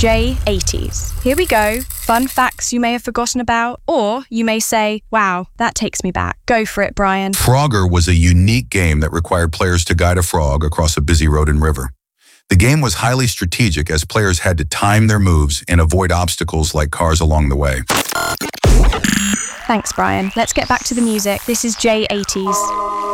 J80s. Here we go. Fun facts you may have forgotten about, or you may say, wow, that takes me back. Go for it, Brian. Frogger was a unique game that required players to guide a frog across a busy road and river. The game was highly strategic as players had to time their moves and avoid obstacles like cars along the way. Thanks, Brian. Let's get back to the music. This is J80s.